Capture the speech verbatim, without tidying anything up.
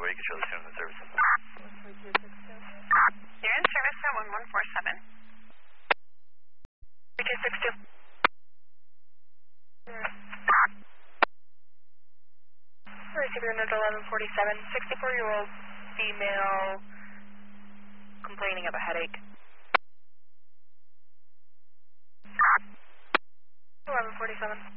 where you can show the student in service. You're in service at one one four seven. three two six two. Receiver unit eleven forty-seven, sixty-four-year-old female complaining of a headache. eleven forty-seven.